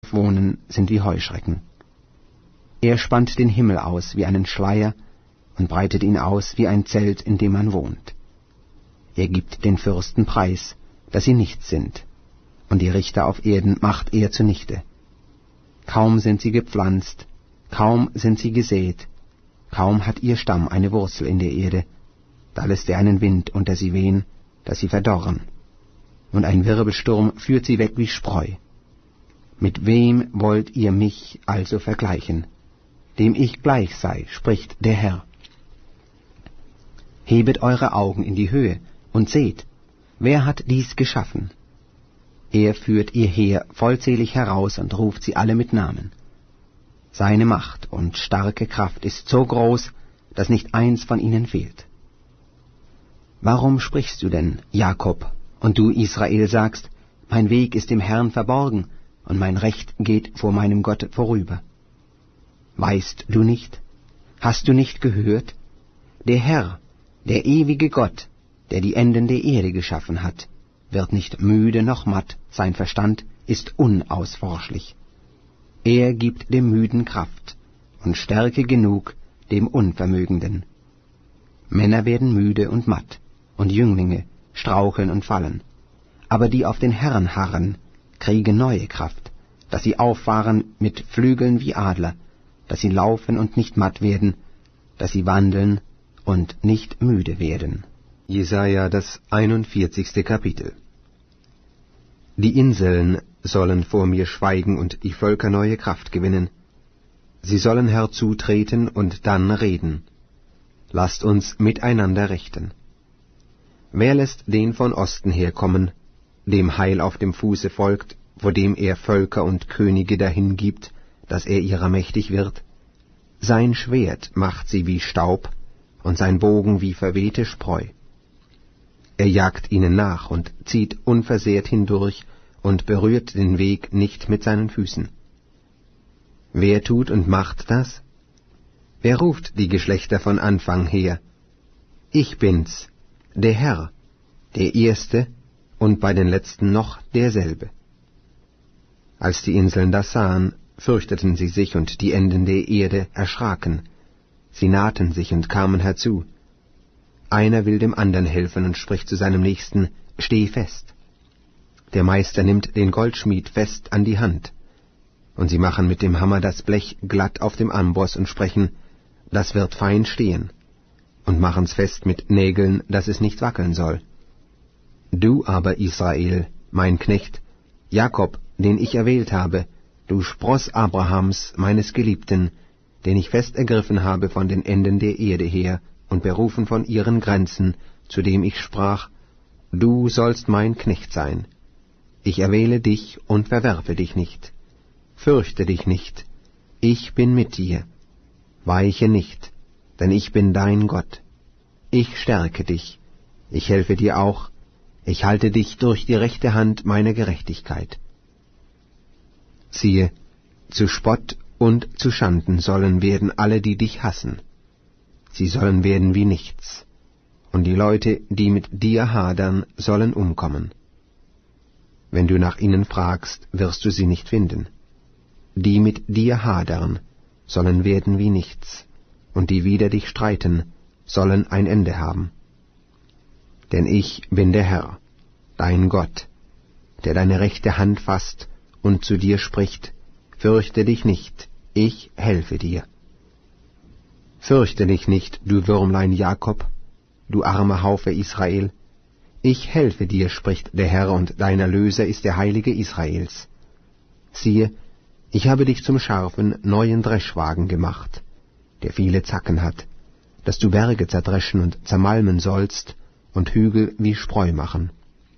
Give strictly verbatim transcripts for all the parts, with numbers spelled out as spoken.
wohnen, sind wie Heuschrecken. Er spannt den Himmel aus wie einen Schleier und breitet ihn aus wie ein Zelt, in dem man wohnt. Er gibt den Fürsten preis, dass sie nichts sind, und die Richter auf Erden macht er zunichte. Kaum sind sie gepflanzt, kaum sind sie gesät, kaum hat ihr Stamm eine Wurzel in der Erde, da lässt er einen Wind unter sie wehen, dass sie verdorren, und ein Wirbelsturm führt sie weg wie Spreu. Mit wem wollt ihr mich also vergleichen, dem ich gleich sei, spricht der Herr. Hebet eure Augen in die Höhe und seht, wer hat dies geschaffen? Er führt ihr Heer vollzählig heraus und ruft sie alle mit Namen. Seine Macht und starke Kraft ist so groß, dass nicht eins von ihnen fehlt. Warum sprichst du denn, Jakob, und du, Israel, sagst, mein Weg ist dem Herrn verborgen, und mein Recht geht vor meinem Gott vorüber? Weißt du nicht? Hast du nicht gehört? Der Herr, der ewige Gott, der die Enden der Erde geschaffen hat, wird nicht müde noch matt, sein Verstand ist unausforschlich. Er gibt dem Müden Kraft und Stärke genug dem Unvermögenden. Männer werden müde und matt, und Jünglinge straucheln und fallen. Aber die auf den Herrn harren, kriegen neue Kraft, dass sie auffahren mit Flügeln wie Adler, dass sie laufen und nicht matt werden, dass sie wandeln und nicht müde werden. Jesaja, das einundvierzigste Kapitel. Die Inseln sollen vor mir schweigen und die Völker neue Kraft gewinnen. Sie sollen herzutreten und dann reden. Lasst uns miteinander rechten. Wer lässt den von Osten herkommen, dem Heil auf dem Fuße folgt, vor dem er Völker und Könige dahingibt, dass er ihrer mächtig wird? Sein Schwert macht sie wie Staub und sein Bogen wie verwehte Spreu. Er jagt ihnen nach und zieht unversehrt hindurch und berührt den Weg nicht mit seinen Füßen. Wer tut und macht das? Wer ruft die Geschlechter von Anfang her? Ich bin's, der Herr, der Erste und bei den Letzten noch derselbe. Als die Inseln das sahen, fürchteten sie sich und die Enden der Erde erschraken. Sie nahten sich und kamen herzu. Einer will dem andern helfen und spricht zu seinem Nächsten, steh fest. Der Meister nimmt den Goldschmied fest an die Hand. Und sie machen mit dem Hammer das Blech glatt auf dem Amboss und sprechen, das wird fein stehen, und machen's fest mit Nägeln, dass es nicht wackeln soll. Du aber, Israel, mein Knecht, Jakob, den ich erwählt habe, du Spross Abrahams, meines Geliebten, den ich fest ergriffen habe von den Enden der Erde her und berufen von ihren Grenzen, zu dem ich sprach, du sollst mein Knecht sein. Ich erwähle dich und verwerfe dich nicht. Fürchte dich nicht, ich bin mit dir. Weiche nicht, denn ich bin dein Gott. Ich stärke dich, ich helfe dir auch, ich halte dich durch die rechte Hand meiner Gerechtigkeit. Siehe, zu Spott und zu Schanden sollen werden alle, die dich hassen. Sie sollen werden wie nichts, und die Leute, die mit dir hadern, sollen umkommen. Wenn du nach ihnen fragst, wirst du sie nicht finden. Die mit dir hadern, sollen werden wie nichts, und die wider dich streiten, sollen ein Ende haben. Denn ich bin der Herr, dein Gott, der deine rechte Hand fasst und zu dir spricht, fürchte dich nicht, ich helfe dir. Fürchte dich nicht, du Würmlein Jakob, du armer Haufe Israel, ich helfe dir, spricht der Herr, und dein Erlöser ist der Heilige Israels. Siehe, ich habe dich zum scharfen, neuen Dreschwagen gemacht, der viele Zacken hat, dass du Berge zerdreschen und zermalmen sollst und Hügel wie Spreu machen.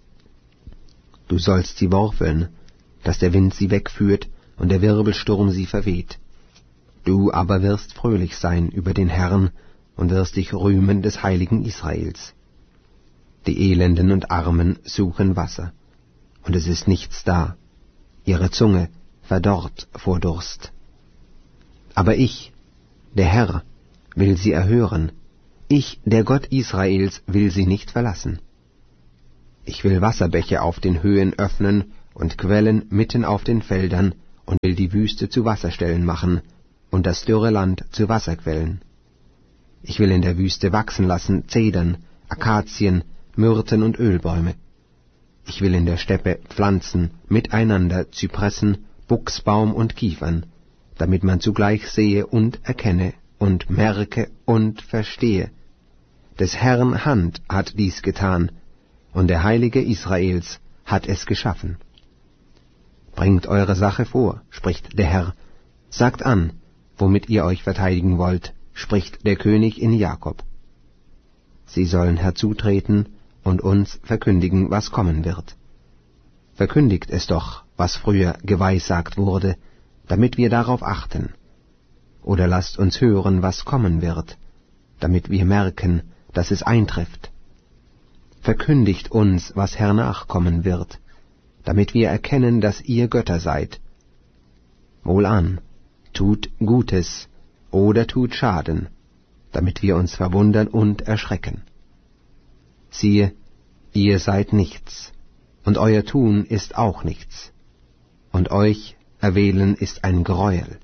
Du sollst sie worfeln, dass der Wind sie wegführt und der Wirbelsturm sie verweht. Du aber wirst fröhlich sein über den Herrn und wirst dich rühmen des Heiligen Israels. Die Elenden und Armen suchen Wasser, und es ist nichts da. Ihre Zunge verdorrt vor Durst. Aber ich, der Herr, will sie erhören. Ich, der Gott Israels, will sie nicht verlassen. Ich will Wasserbäche auf den Höhen öffnen und Quellen mitten auf den Feldern und will die Wüste zu Wasserstellen machen und das dürre Land zu Wasserquellen. Ich will in der Wüste wachsen lassen Zedern, Akazien, Myrten und Ölbäume. Ich will in der Steppe pflanzen miteinander Zypressen, Buchsbaum und Kiefern, damit man zugleich sehe und erkenne und merke und verstehe. Des Herrn Hand hat dies getan, und der Heilige Israels hat es geschaffen. Bringt eure Sache vor, spricht der Herr. Sagt an, womit ihr euch verteidigen wollt, spricht der König in Jakob. Sie sollen herzutreten und uns verkündigen, was kommen wird. Verkündigt es doch, was früher geweissagt wurde, damit wir darauf achten. Oder lasst uns hören, was kommen wird, damit wir merken, dass es eintrifft. Verkündigt uns, was hernach kommen wird, damit wir erkennen, dass ihr Götter seid. Wohlan, tut Gutes oder tut Schaden, damit wir uns verwundern und erschrecken. Siehe, ihr seid nichts, und euer Tun ist auch nichts, und euch erwählen ist ein Greuel.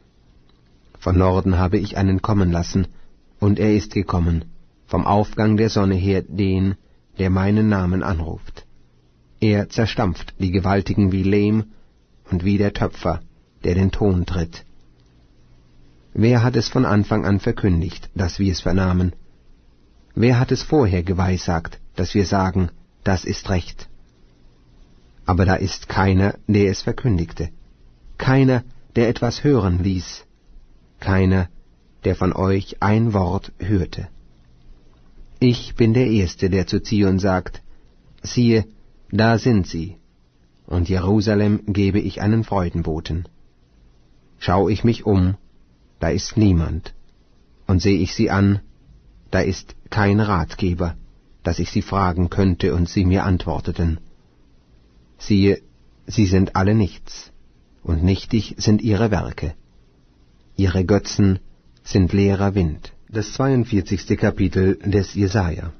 Von Norden habe ich einen kommen lassen, und er ist gekommen, vom Aufgang der Sonne her den, der meinen Namen anruft. Er zerstampft die Gewaltigen wie Lehm und wie der Töpfer, der den Ton tritt. Wer hat es von Anfang an verkündigt, dass wir es vernahmen? Wer hat es vorher geweissagt, dass wir sagen, das ist recht? Aber da ist keiner, der es verkündigte, keiner, der etwas hören ließ, keiner, der von euch ein Wort hörte. Ich bin der Erste, der zu Zion sagt, siehe, da sind sie, und Jerusalem gebe ich einen Freudenboten. Schau ich mich um, da ist niemand, und seh ich sie an, da ist kein Ratgeber, dass ich sie fragen könnte und sie mir antworteten. Siehe, sie sind alle nichts, und nichtig sind ihre Werke. Ihre Götzen sind leerer Wind. Das zweiundvierzigste Kapitel des Jesaja.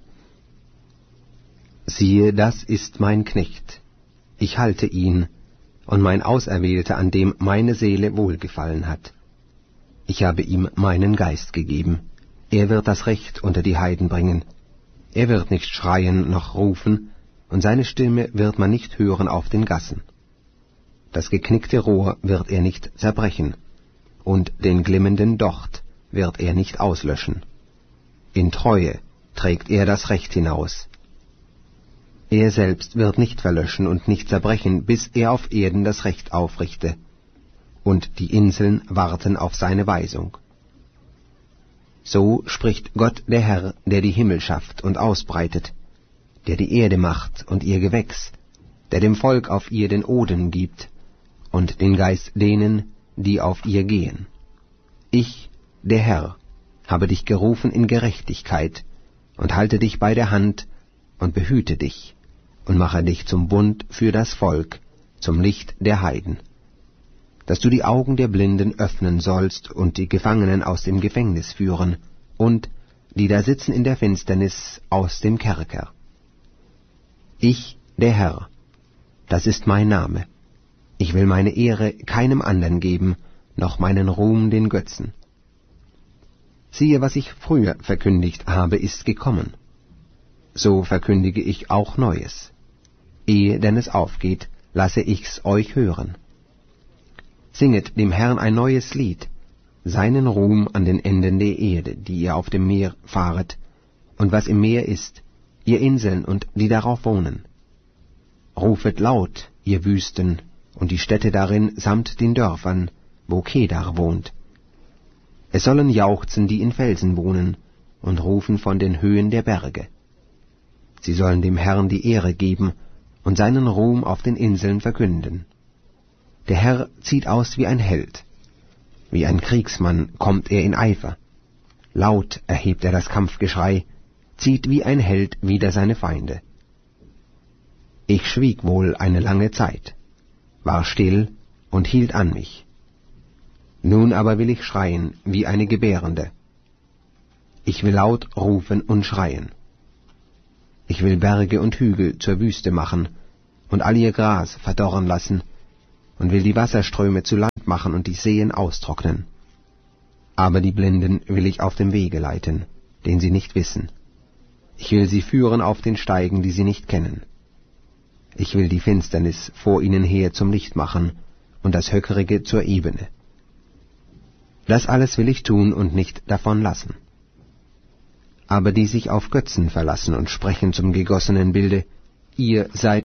Siehe, das ist mein Knecht, ich halte ihn, und mein Auserwählter, an dem meine Seele wohlgefallen hat. Ich habe ihm meinen Geist gegeben, er wird das Recht unter die Heiden bringen. Er wird nicht schreien noch rufen, und seine Stimme wird man nicht hören auf den Gassen. Das geknickte Rohr wird er nicht zerbrechen, und den glimmenden Docht wird er nicht auslöschen. In Treue trägt er das Recht hinaus. Er selbst wird nicht verlöschen und nicht zerbrechen, bis er auf Erden das Recht aufrichte, und die Inseln warten auf seine Weisung. So spricht Gott der Herr, der die Himmel schafft und ausbreitet, der die Erde macht und ihr Gewächs, der dem Volk auf ihr den Odem gibt und den Geist denen, die auf ihr gehen. Ich, der Herr, habe dich gerufen in Gerechtigkeit und halte dich bei der Hand und behüte dich und mache dich zum Bund für das Volk, zum Licht der Heiden, dass du die Augen der Blinden öffnen sollst und die Gefangenen aus dem Gefängnis führen und die da sitzen in der Finsternis aus dem Kerker. Ich, der Herr, das ist mein Name. Ich will meine Ehre keinem anderen geben, noch meinen Ruhm den Götzen. Siehe, was ich früher verkündigt habe, ist gekommen. So verkündige ich auch Neues. Ehe denn es aufgeht, lasse ich's euch hören. Singet dem Herrn ein neues Lied, seinen Ruhm an den Enden der Erde, die ihr auf dem Meer fahret, und was im Meer ist, ihr Inseln und die darauf wohnen. Rufet laut, ihr Wüsten, und die Städte darin samt den Dörfern, wo Kedar wohnt. Es sollen jauchzen, die in Felsen wohnen, und rufen von den Höhen der Berge. Sie sollen dem Herrn die Ehre geben und seinen Ruhm auf den Inseln verkünden. Der Herr zieht aus wie ein Held. Wie ein Kriegsmann kommt er in Eifer. Laut erhebt er das Kampfgeschrei, zieht wie ein Held wider seine Feinde. Ich schwieg wohl eine lange Zeit, war still und hielt an mich. Nun aber will ich schreien wie eine Gebärende. Ich will laut rufen und schreien. Ich will Berge und Hügel zur Wüste machen und all ihr Gras verdorren lassen und will die Wasserströme zu Land machen und die Seen austrocknen. Aber die Blinden will ich auf dem Wege leiten, den sie nicht wissen. Ich will sie führen auf den Steigen, die sie nicht kennen. Ich will die Finsternis vor ihnen her zum Licht machen und das Höckerige zur Ebene. Das alles will ich tun und nicht davon lassen. Aber die sich auf Götzen verlassen und sprechen zum gegossenen Bilde, ihr seid